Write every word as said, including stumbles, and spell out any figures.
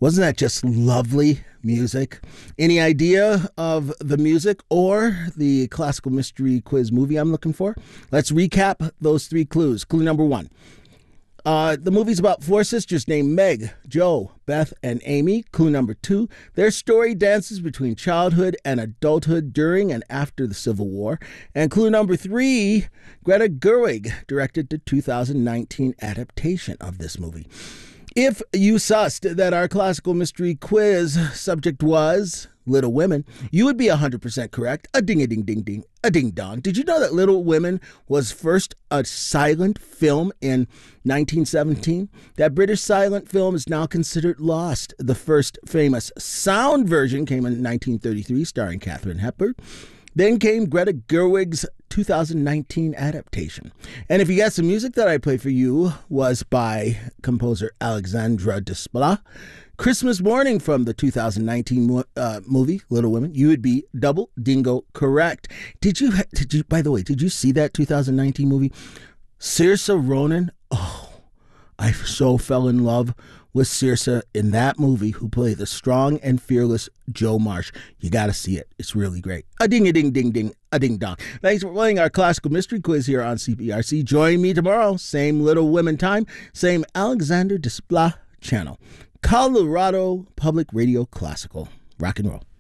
Wasn't that just lovely music? Any idea of the music or the classical mystery quiz movie I'm looking for? Let's recap those three clues. Clue number one. Uh, the movie's about four sisters named Meg, Jo, Beth, and Amy. Clue number two. Their story dances between childhood and adulthood during and after the Civil War. And clue number three, Greta Gerwig directed the two thousand nineteen adaptation of this movie. If you sussed that our classical mystery quiz subject was Little Women, you would be one hundred percent correct. A ding-a-ding-ding-ding, a ding-dong. Did you know that Little Women was first a silent film in nineteen seventeen? That British silent film is now considered lost. The first famous sound version came in nineteen thirty-three, starring Katharine Hepburn. Then came Greta Gerwig's two thousand nineteen adaptation. And if you guess the music that I played for you was by composer Alexandre Desplat, Christmas Morning from the two thousand nineteen uh, movie, Little Women, you would be double dingo correct. Did you, did you, by the way, did you see that two thousand nineteen movie? Saoirse Ronan, oh, I so fell in love with Saoirse in that movie, who played the strong and fearless Jo Marsh. You got to see it. It's really great. A ding a ding ding ding, a ding dong. Thanks for playing our classical mystery quiz here on C P R C. Join me tomorrow, same Little Women time, same Alexander Desplat channel. Colorado Public Radio Classical. Rock and roll.